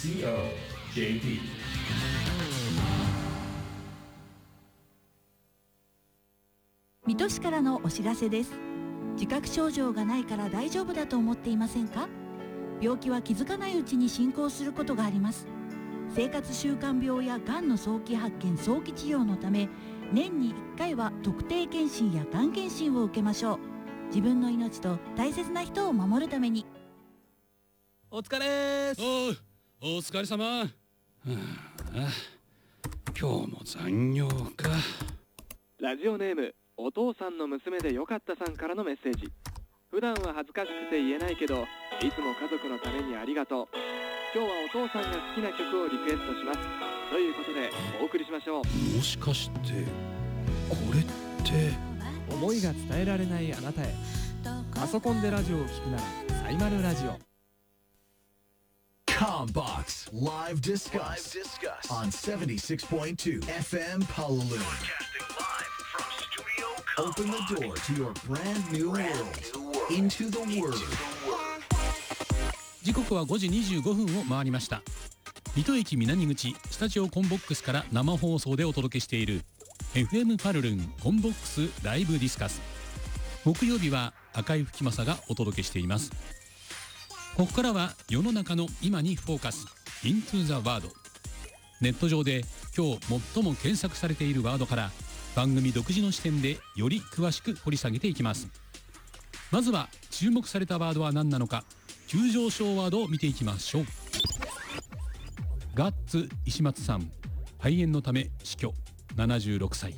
COJP。 水戸市からのお知らせです。自覚症状がないから大丈夫だと思っていませんか？病気は気づかないうちに進行することがあります。生活習慣病やがんの早期発見・早期治療のため、年に1回は特定健診やがん検診を受けましょう。自分の命と大切な人を守るために。 お疲れーす。 お疲れ様。今日も残業か。 ラジオネームお父さんの娘でよかったさんからのメッセージ。普段は恥ずかしくて言えないけど、いつも家族のためにありがとう。今日はお父さんが好きな曲をリクエストします。ということでお送りしましょう。 もしかしてこれって思いが伝えられないあなたへ。パソコンでラジオを聞くならサイマルラジオ。 COMBOX Live Discuss on 76.2 FM Palaloon. Open the door to your brand new world. Into the Word. 時刻は5時25分を回りました。水戸駅南口スタジオコンボックスから生放送でお届けしている FM パルルンコンボックスライブディスカス。木曜日は赤井吹正がお届けしています。ここからは世の中の今にフォーカス Into the Word。 ネット上で今日最も検索されているワードから番組独自の視点でより詳しく掘り下げていきます。まずは注目されたワードは何なのか、急上昇ワードを見ていきましょう。ガッツ石松さん、肺炎のため死去、76歳。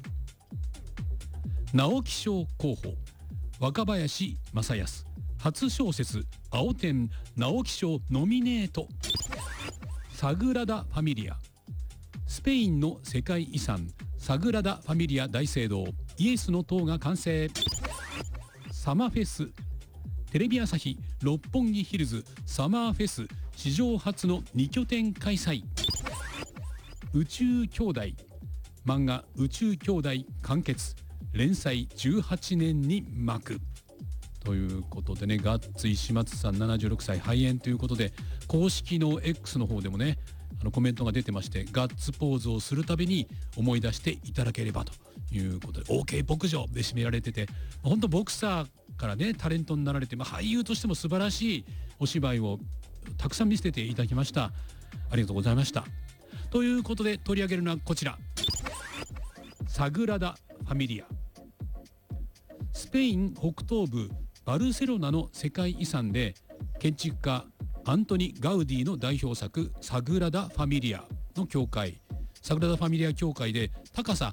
直木賞候補若林正康、初小説青天直木賞ノミネート。サグラダ・ファミリア、スペインの世界遺産サグラダ・ファミリア大聖堂イエスの塔が完成。サマフェス、テレビ朝日六本木ヒルズサマーフェス史上初の2拠点開催。宇宙兄弟、漫画宇宙兄弟完結、連載18年に幕ということでね、ガッツ石松さん76歳肺炎ということで、公式の X の方でもねコメントが出てまして、ガッツポーズをするたびに思い出していただければということで OK 牧場で締められてて、本当ボクサーからねタレントになられて、俳優としても素晴らしいお芝居をたくさん見せていただきました。ありがとうございました。ということで取り上げるのはこちら、サグラダ・ファミリア。スペイン北東部バルセロナの世界遺産で、建築家アントニ・ガウディの代表作サグラダ・ファミリアの教会、サグラダ・ファミリア教会で高さ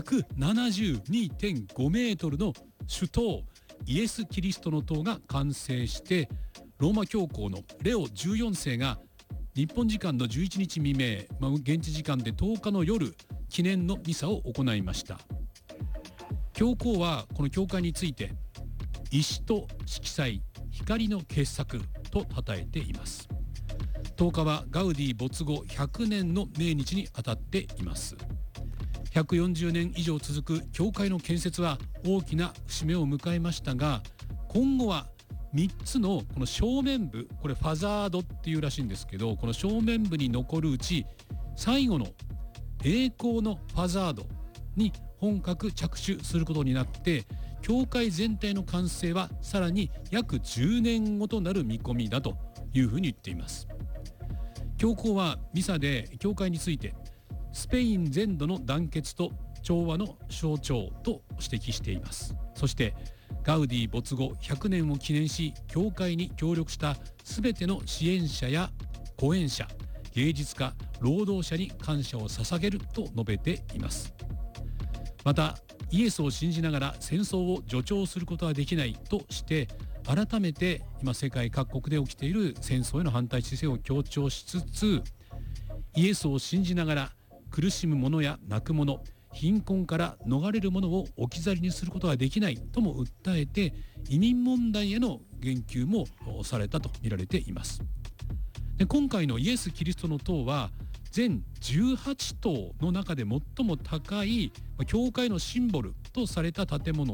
172.5 メートルの主塔イエス・キリストの塔が完成して、ローマ教皇のレオ14世が日本時間の11日未明、現地時間で10日の夜、記念のミサを行いました。教皇はこの教会について石と色彩、光の傑作と称えています。10日はガウディ没後100年の命日にあたっています。140年以上続く教会の建設は大きな節目を迎えましたが、今後は3つのこの正面部、これファザードっていうらしいんですけど、この正面部に残るうち最後の栄光のファザードに本格着手することになって、教会全体の完成はさらに約10年後となる見込みだというふうに言っています。教皇はミサで教会についてスペイン全土の団結と調和の象徴と指摘しています。そしてガウディ没後100年を記念し、教会に協力した全ての支援者や講演者、芸術家、労働者に感謝を捧げると述べています。またイエスを信じながら戦争を助長することはできないとして、改めて今世界各国で起きている戦争への反対姿勢を強調しつつ、イエスを信じながら苦しむ者や泣く者、貧困から逃れる者を置き去りにすることはできないとも訴えて、移民問題への言及もされたと見られています。で、今回のイエス・キリストの塔は全18塔の中で最も高い教会のシンボルとされた建物